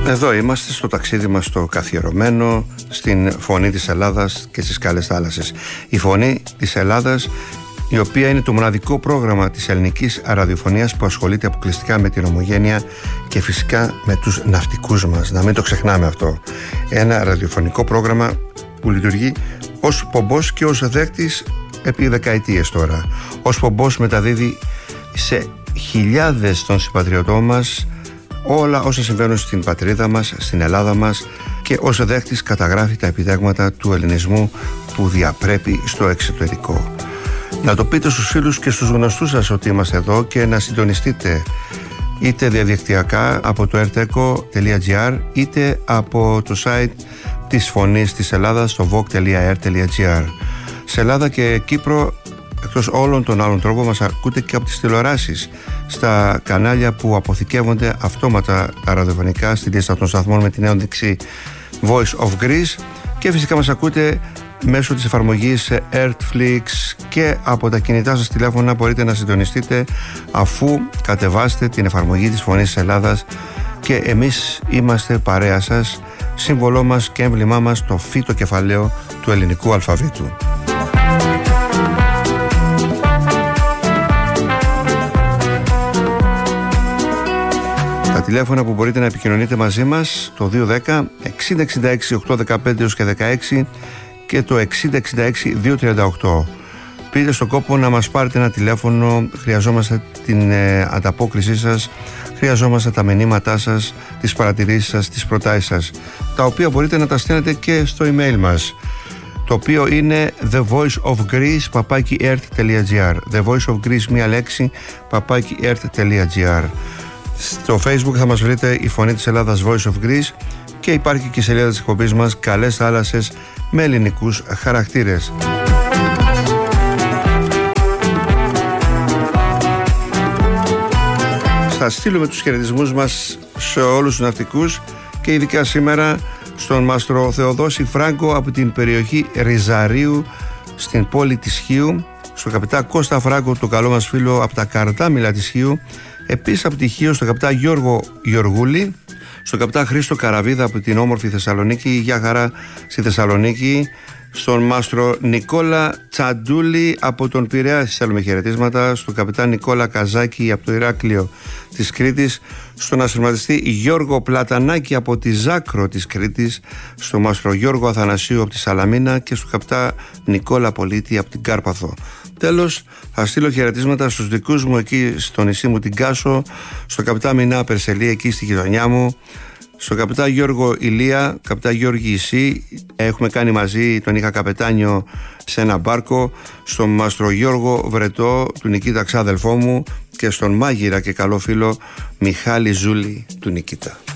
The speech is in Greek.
Εδώ είμαστε στο ταξίδι μας το καθιερωμένο στην Φωνή της Ελλάδας και στις καλές θάλασσες. Η Φωνή της Ελλάδας, η οποία είναι το μοναδικό πρόγραμμα της ελληνικής ραδιοφωνίας που ασχολείται αποκλειστικά με την ομογένεια και φυσικά με τους ναυτικούς μας. Να μην το ξεχνάμε αυτό. Ένα ραδιοφωνικό πρόγραμμα που λειτουργεί ως πομπός και ως δέκτης επί δεκαετίες τώρα. Ως πομπός μεταδίδει σε χιλιάδες των συμπατριωτών μας όλα όσα συμβαίνουν στην πατρίδα μας, στην Ελλάδα μας, και ως δέκτης καταγράφει τα επιτεύγματα του ελληνισμού που διαπρέπει στο εξωτερικό. Να το πείτε στους φίλους και στους γνωστούς σας ότι είμαστε εδώ και να συντονιστείτε είτε διαδικτυακά από το rteco.gr είτε από το site της Φωνής της Ελλάδας στο voc.r.gr. Σε Ελλάδα και Κύπρο, εκτός όλων των άλλων τρόπων, μας ακούτε και από τις τηλεοράσεις στα κανάλια που αποθηκεύονται αυτόματα τα ραδιοφωνικά στη λίστα των σταθμών με την ένδειξη Voice of Greece, και φυσικά μας ακούτε μέσω της εφαρμογής Earthflix, και από τα κινητά σας τηλέφωνα μπορείτε να συντονιστείτε αφού κατεβάσετε την εφαρμογή της Φωνής της Ελλάδας, και εμείς είμαστε παρέα σας, σύμβολό μας και έμβλημά μας το φ το κεφαλαίο του ελληνικού αλφαβήτου. Τα τηλέφωνα που μπορείτε να επικοινωνείτε μαζί μας, το 210 6066 815 έως και 16 και το 6066 238. Πείτε στον κόπο να μας πάρετε ένα τηλέφωνο, χρειαζόμαστε την ανταπόκρισή σας, χρειαζόμαστε τα μηνύματά σας, τις παρατηρήσεις σας, τις προτάσεις σας, τα οποία μπορείτε να τα στέλνετε και στο email μας, το οποίο είναι thevoiceofgreece@ert.gr. The Voice of Greece, μία λέξη, @ert.gr. Στο Facebook θα μας βρείτε η Φωνή της Ελλάδας Voice of Greece, και υπάρχει και η σελίδα της εκπομπής μας Καλές Θάλασσες με ελληνικούς χαρακτήρες. Θα στείλουμε τους χαιρετισμούς μας σε όλους τους ναυτικούς και ειδικά σήμερα στον μάστρο Θεοδόση Φράγκο από την περιοχή Ριζαρίου στην πόλη της Χίου, στον καπετά Κώστα Φράγκο, τον καλό μας φίλο από τα Καρτάμιλα της Χίου, επίσης από τη Χίο στον καπετά Γιώργο Γιωργούλη, στον καπετά Χρήστο Καραβίδα από την όμορφη Θεσσαλονίκη, γεια χαρά στη Θεσσαλονίκη, στον μάστρο Νικόλα Τσαντούλη από τον Πειραιά, στέλνουμε χαιρετίσματα, στον καπετάν Νικόλα Καζάκη από το Ηράκλειο της Κρήτης, στον ασυρματιστή Γιώργο Πλατανάκη από τη Ζάκρο της Κρήτης, στον μάστρο Γιώργο Αθανασίου από τη Σαλαμίνα και στον καπετά Νικόλα Πολίτη από την Κάρπαθο. Τέλος, θα στείλω χαιρετίσματα στους δικούς μου εκεί στο νησί μου την Κάσο, στον καπετά Μινά Περσελή εκεί στη γειτονιά μου, στον καπετά Γιώργο Ηλία, καπετά Γιώργη Ισή, έχουμε κάνει μαζί, τον είχα καπετάνιο σε ένα μπάρκο, στον μάστρο Γιώργο Βρετό του Νικήτα ξάδελφό μου, και στον μάγειρα και καλό φίλο Μιχάλη Ζούλη του Νικήτα.